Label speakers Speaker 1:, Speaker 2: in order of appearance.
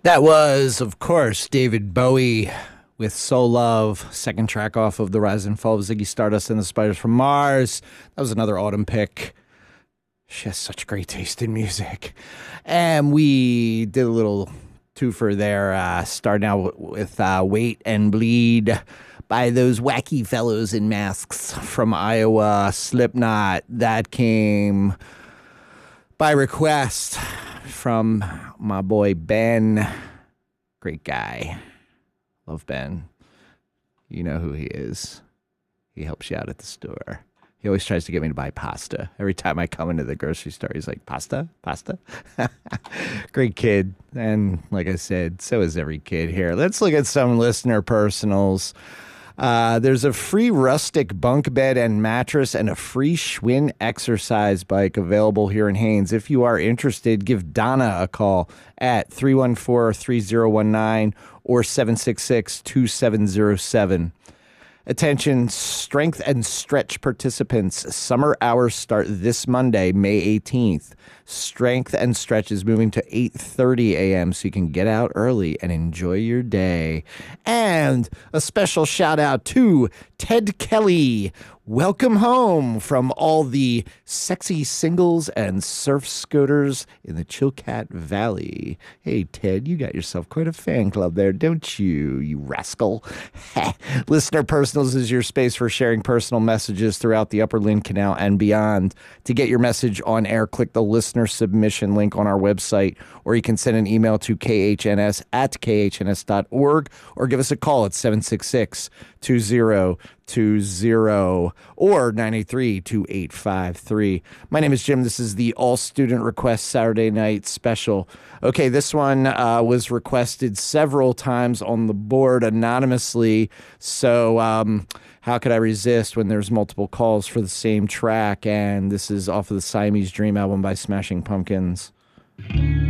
Speaker 1: That was, of course, David Bowie with Soul Love, second track off of The Rise and Fall of Ziggy Stardust and the Spiders from Mars. That was another autumn pick. She has such great taste in music. And we did a little twofer there, starting out with Wait and Bleed by those wacky fellows in masks from Iowa, Slipknot. That came by request from my boy Ben. Great guy. Love Ben. You know who he is. He helps you out at the store. He always tries to get me to buy pasta. Every time I come into the grocery store, he's like, pasta? Pasta? Great kid. And like I said, so is every kid here. Let's look at some listener personals. There's a free rustic bunk bed and mattress and a free Schwinn exercise bike available here in Haines. If you are interested, give Donna a call at 314-3019 or 766-2707. Attention, strength and stretch participants. Summer hours start this Monday, May 18th. Strength and stretch is moving to 8:30 a.m. so you can get out early and enjoy your day. And a special shout out to Ted Kelly. Welcome home from all the sexy singles and surf scooters in the Chilkat Valley. Hey, Ted, you got yourself quite a fan club there, don't you, you rascal? Listener Personals is your space for sharing personal messages throughout the Upper Lynn Canal and beyond. To get your message on air, click the listener submission link on our website, or you can send an email to khns@khns.org or give us a call at 766-2020 or 983-2853. My name is Jim. This is the All Student Request Saturday Night Special. Okay, this one was requested several times on the board anonymously, so how could I resist when there's multiple calls for the same track? And this is off of the Siamese Dream album by Smashing Pumpkins.